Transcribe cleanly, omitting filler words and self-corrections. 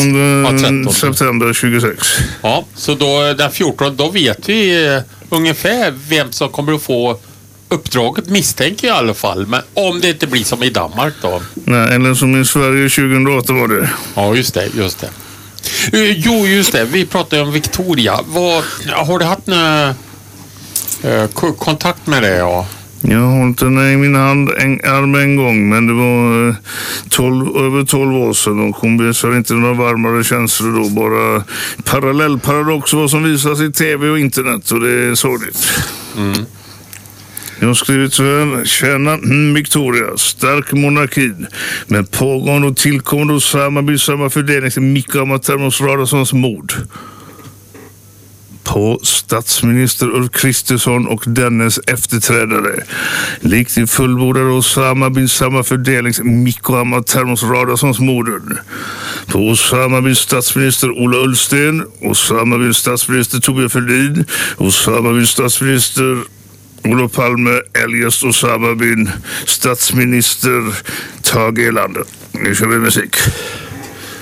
13 september 26. Ja, så då den 14, då vet vi ungefär vem som kommer att få uppdraget, misstänker jag i alla fall. Men om det inte blir som i Danmark då. Nej, eller som i Sverige 2008 var det. Ja, just det. Jo, just det. Vi pratade om Victoria. Har du haft någon kontakt med det? Ja? Jag har hållit henne i min arm en gång, men det var över 12 år sedan och hon visade inte några varmare känslor då. Bara parallellparadox vad som visas i tv och internet, och det är sorgligt. Jag har skrivit så här: tjäna Victoria, stark monarkin, men pågående och tillkommande och samma fördelning till Mikko Amatermos Radasons mord på statsminister Ulf Kristersson och dennes efterträdare. Likt i fullbordade och samma fördelnings Mikko Amatermos Radasons morden på Osama statsminister Ola Ullsten, Osama statsminister Torbjörn Fälldin, Osama statsminister Olof Palme, eljest Osama statsminister Tage Erlander. Nu kör vi musik.